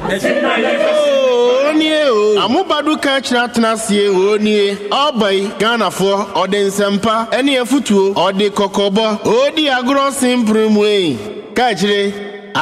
Amubadu kanchina tenasie onie obai Ghana for ode nsempa ene afutuo ode kokobo odi agro simprimwe kachire